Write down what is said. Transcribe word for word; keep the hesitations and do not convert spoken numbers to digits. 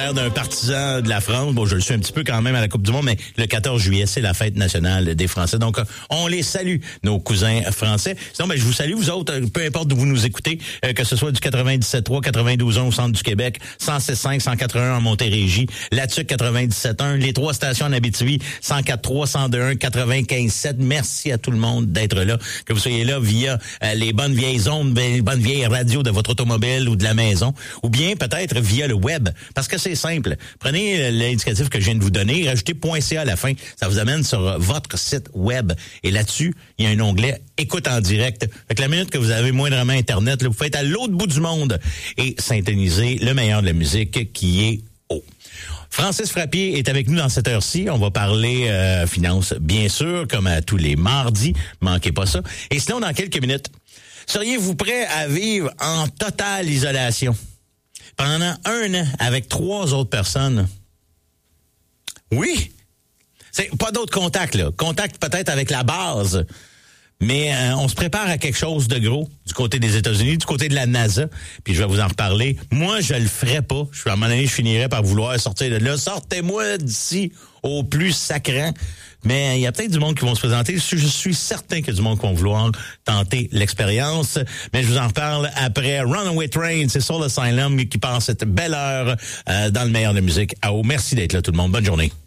D'un partisan de la France, bon, je le suis un petit peu quand même à la Coupe du Monde, mais le quatorze juillet, c'est la fête nationale des Français. Donc, on les salue, nos cousins français. Sinon, ben, je vous salue, vous autres, peu importe d'où vous nous écoutez, euh, que ce soit du quatre-vingt-dix-sept trois, quatre-vingt-douze un au centre du Québec, cent six cinq, cent quatre-vingt-un en Montérégie, là-dessus quatre-vingt-dix-sept un, les trois stations en Abitibi, cent quatre trois, cent deux un, quatre-vingt-quinze sept. Merci à tout le monde d'être là, que vous soyez là via euh, les bonnes vieilles ondes, les bonnes vieilles radios de votre automobile ou de la maison, ou bien peut-être via le web, parce que c'est simple. Prenez l'indicatif que je viens de vous donner, rajoutez .ca à la fin, ça vous amène sur votre site web. Et là-dessus, il y a un onglet Écoute en direct. Fait que la minute que vous avez moindrement Internet, là, vous pouvez être à l'autre bout du monde et synthétiser le meilleur de la musique qui est haut. Francis Frappier est avec nous dans cette heure-ci. On va parler euh, finances, bien sûr, comme à tous les mardis. Manquez pas ça. Et sinon, dans quelques minutes, seriez-vous prêt à vivre en totale isolation pendant un an avec trois autres personnes? Oui. C'est pas d'autres contacts, là. Contact peut-être avec la base. Mais euh, on se prépare à quelque chose de gros du côté des États-Unis, du côté de la NASA. Puis je vais vous en reparler. Moi, je le ferai pas. Je, à un moment donné, je finirais par vouloir sortir de là. Sortez-moi d'ici au plus sacrant. Mais il y a peut-être du monde qui vont se présenter. Je suis certain qu'il y a du monde qui vont vouloir tenter l'expérience. Mais je vous en reparle après Runaway Train. C'est Soul Asylum qui passe cette belle heure euh, dans le meilleur de la musique. Ah, oh, merci d'être là tout le monde. Bonne journée.